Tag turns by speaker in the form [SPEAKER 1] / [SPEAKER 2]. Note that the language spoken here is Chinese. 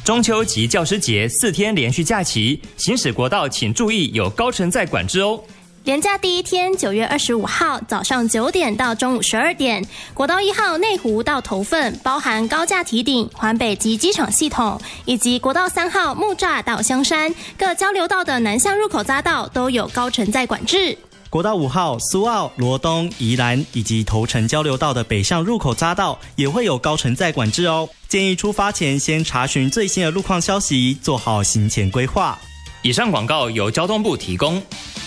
[SPEAKER 1] 中秋及教师节4天连续假期，行驶国道请注意有高乘载管制哦。
[SPEAKER 2] 连假第一天9月25号早上9点到中午12点，国道1号内湖到头份包含高架堤顶、环北及机场系统，以及国道3号木栅到香山各交流道的南向入口匝道都有高乘载管制。
[SPEAKER 3] 国道5号、苏澳、罗东、宜兰以及头城交流道的北向入口匝道也会有高乘载管制哦。建议出发前先查询最新的路况消息，做好行前规划。
[SPEAKER 1] 以上广告由交通部提供。